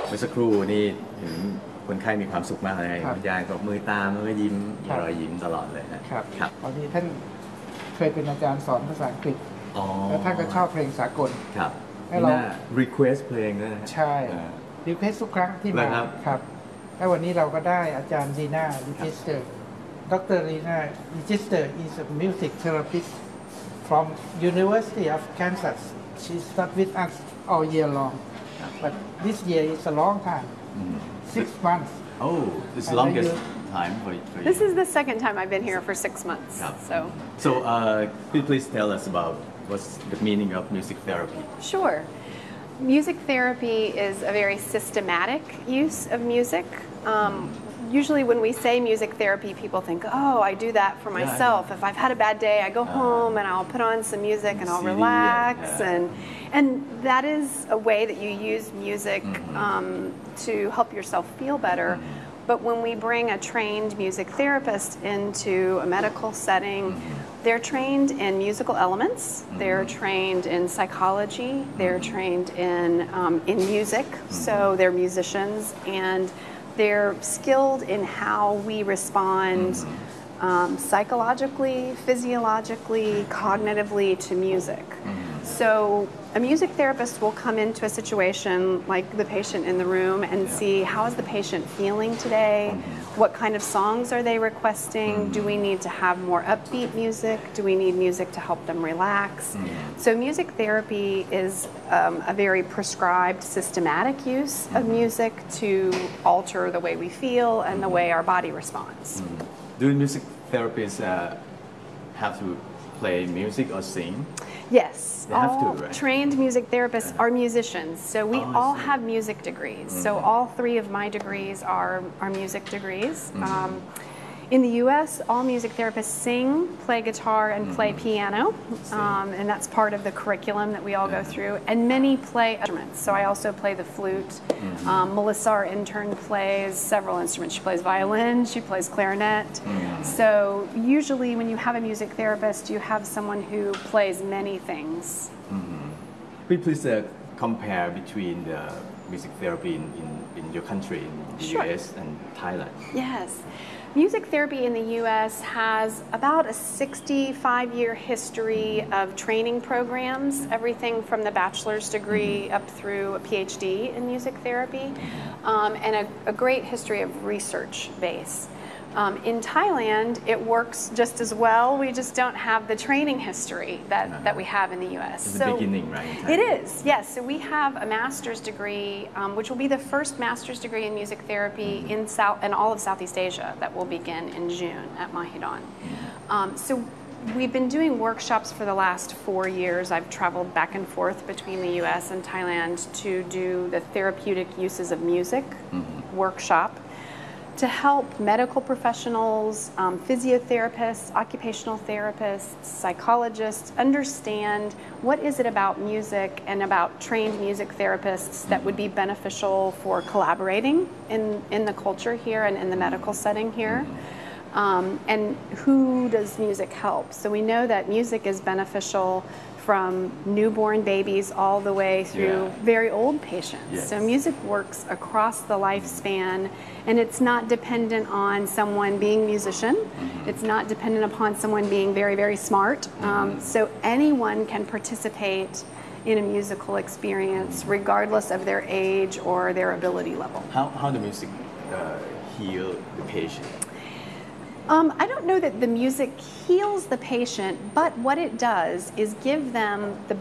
เมื่อสักครู่นี่เห็นคนไข้มีความสุขมากเลยคุณยายก็มือตามแล้วก็ยิ้มรอยยิ้มตลอดเลยนะครับครับตอนนี้ท่านเคยเป็นอาจารย์สอนภาษาอังกฤษแล้วท่านก็ชอบเพลงสากลครับให้เรา request เพลงด้วยนะใช่ request ทุกครั้งที่มาครับแล้ววันนี้เราก็ได้อาจารย์ลีน่าลิจิสเตอร์ดร. Lina Register is a music therapist from University of Kansas. She's not with us all year long, but this year is a long time, 6 months. Oh, it's the longest time for you. This is the second time I've been here for 6 months. So, could you please tell us about what's the meaning of music therapy? Sure. Music therapy is a very systematic use of music. Usually when we say music therapy, people think, oh, I do that for myself. If I've had a bad day, I go home and I'll put on some music and I'll relax. And that is a way that you use music to help yourself feel better. But when we bring a trained music therapist into a medical setting, they're trained in musical elements, they're trained in psychology, they're trained in music, so they're musicians, and they're skilled in how we respond psychologically, physiologically, cognitively to music. So a music therapist will come into a situation like the patient in the room and see how is the patient feeling today, what kind of songs are they requesting, do we need to have more upbeat music, do we need music to help them relax. So music therapy is a very prescribed, systematic use of music to alter the way we feel and the way our body responds. Do music therapists have to play music or sing? Yes, all trained music therapists are musicians, so we all have music degrees. So all 3 of my degrees are music degrees. In the U.S., all music therapists sing, play guitar, and play piano, and that's part of the curriculum that we all go through. And many play instruments, so I also play the flute. Melissa, our intern, plays several instruments. She plays violin, she plays clarinet. So usually when you have a music therapist, you have someone who plays many things. Could you please compare between the music therapy in your country, in the U.S. and Thailand? Yes. Music therapy in the U.S. has about a 65-year history of training programs, everything from the bachelor's degree up through a PhD in music therapy, and a great history of research base. In Thailand, it works just as well. We just don't have the training history that we have in the U.S. It's the beginning, right? It is, yes. So we have a master's degree, which will be the first master's degree in music therapy in all of Southeast Asia that will begin in June at Mahidol. So we've been doing workshops for the last 4 years. I've traveled back and forth between the U.S. and Thailand to do the therapeutic uses of music workshop, to help medical professionals, physiotherapists, occupational therapists, psychologists understand what is it about music and about trained music therapists that would be beneficial for collaborating in the culture here and in the medical setting here. And who does music help? So we know that music is beneficial from newborn babies all the way through very old patients. So music works across the lifespan, and it's not dependent on someone being a musician. It's not dependent upon someone being very, very smart. So anyone can participate in a musical experience regardless of their age or their ability level. How the music heal the patient? I don't know that the music heals the patient, but what it does is give them the